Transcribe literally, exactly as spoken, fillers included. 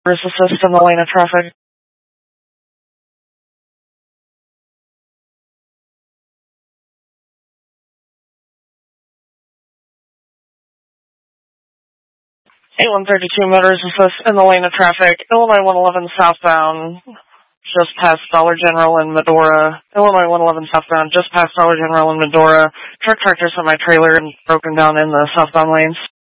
Motorist assist in the lane of traffic. eight one three two motorist assist in the lane of traffic. Illinois one eleven southbound, just past Dollar General in Medora. Illinois one eleven southbound, just past Dollar General in Medora. Truck tractor semi-trailer and broken down in the southbound lanes.